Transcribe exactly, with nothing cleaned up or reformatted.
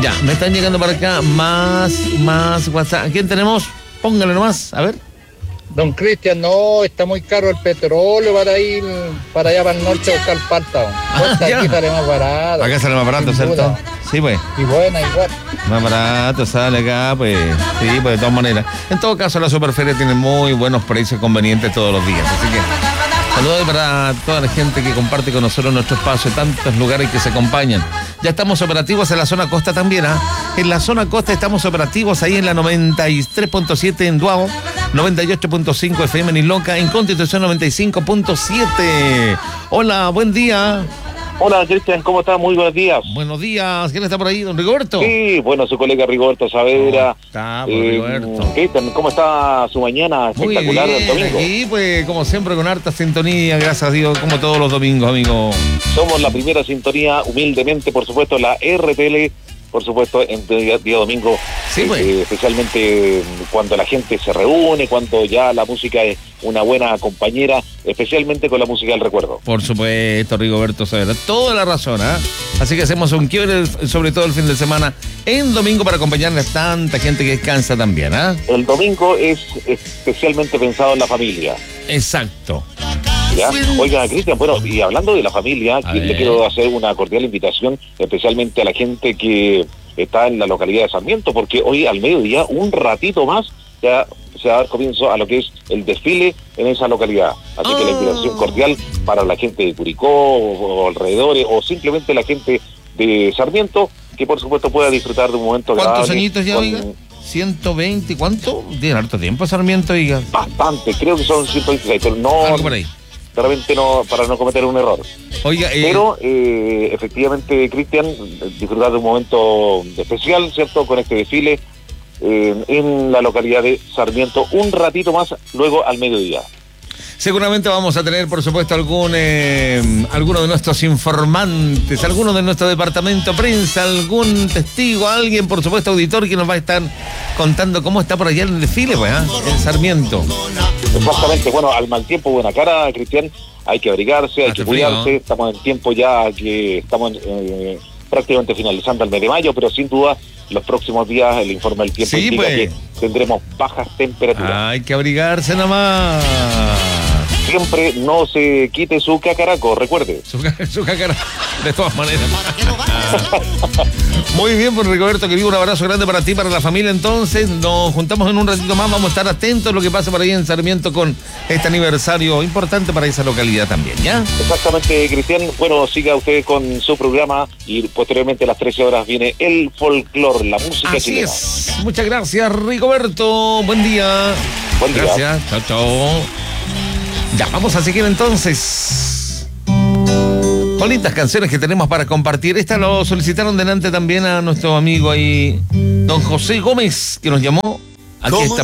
Ya, me están llegando para acá más, más WhatsApp. ¿A quién tenemos? Póngale nomás, a ver. Don Cristian, no, está muy caro el petróleo para ir para allá para el norte a buscar palta. Ah, aquí sale más barato. Acá sale más barato, ¿cierto? Duda. Sí, pues. Y buena, igual. Más barato sale acá, pues. Sí, pues de todas maneras. En todo caso, la Superferia tiene muy buenos precios convenientes todos los días. Así que saludos para toda la gente que comparte con nosotros nuestro espacio, tantos lugares que se acompañan. Ya estamos operativos en la zona costa también, ¿ah? ¿eh? En la zona costa estamos operativos ahí en la noventa y tres punto siete en Duao, noventa y ocho punto cinco F M en Iloca, en Constitución noventa y cinco punto siete. Hola, buen día. Hola, Cristian, ¿cómo estás? Muy buenos días. Buenos días. ¿Quién está por ahí, don Rigoberto? Sí, bueno, su colega Rigoberto Saavedra. ¿Cómo está, pues, eh, Rigoberto? Cristian, ¿cómo está su mañana espectacular Muy bien, del domingo? aquí, pues, como siempre, con harta sintonía, gracias a Dios, como todos los domingos, amigo. Somos la primera sintonía, humildemente, por supuesto, la R T L, por supuesto, en día, día domingo, sí, pues. eh, especialmente cuando la gente se reúne, cuando ya la música es una buena compañera, especialmente con la música del recuerdo. Por supuesto, Rigoberto Saavedra, toda la razón, ¿ah? ¿eh? Así que hacemos un quiebre, sobre todo el fin de semana, en domingo, para acompañarles tanta gente que descansa también, ¿ah? ¿eh? El domingo es especialmente pensado en la familia. Exacto. ¿Ya? Oiga, Cristian, bueno, y hablando de la familia, le quiero hacer una cordial invitación, especialmente a la gente que está en la localidad de Sarmiento, porque hoy al mediodía, un ratito más, ya se va a dar comienzo a lo que es el desfile en esa localidad. Así oh. que la invitación cordial para la gente de Curicó o, o alrededores, o simplemente la gente de Sarmiento, que por supuesto pueda disfrutar de un momento agradable. ¿Cuántos añitos ya, con... oiga? ciento veinte, ¿cuánto? Tiene harto tiempo Sarmiento, oiga. Bastante, creo que son ciento veintiséis, pero no... Algo por ahí. De repente no, para no cometer un error. Oiga, eh... Pero eh, efectivamente, Cristian, disfrutar de un momento especial, ¿cierto? Con este desfile eh, en la localidad de Sarmiento, un ratito más, luego al mediodía. Seguramente vamos a tener, por supuesto, algún eh, alguno de nuestros informantes, alguno de nuestro departamento de prensa, algún testigo, alguien, por supuesto, auditor, que nos va a estar contando cómo está por allá el desfile, pues, ¿eh? En Sarmiento. Exactamente, bueno, al mal tiempo, buena cara, Cristian, hay que abrigarse, hay Hace que cuidarse, frío. Estamos en tiempo ya que estamos eh, prácticamente finalizando el mes de mayo, pero sin duda los próximos días el informe del tiempo sí, indica pues. que tendremos bajas temperaturas. Hay que abrigarse nomás. Siempre no se quite su cacaraco, recuerde. Su, su cacara, de todas maneras. Muy bien, pues Rigoberto, que vivo, un abrazo grande para ti, para la familia. Entonces, nos juntamos en un ratito más, vamos a estar atentos a lo que pasa por ahí en Sarmiento con este aniversario importante para esa localidad también, ¿ya? Exactamente, Cristian. Bueno, siga usted con su programa y posteriormente a las trece horas viene el folclor, la música Así chilena. es. Muchas gracias, Rigoberto. Buen día. Buen día. Gracias. Chao, chao. Ya, vamos a seguir entonces con lindas canciones que tenemos para compartir. Esta lo solicitaron delante también a nuestro amigo ahí, don José Gómez, que nos llamó. Aquí está.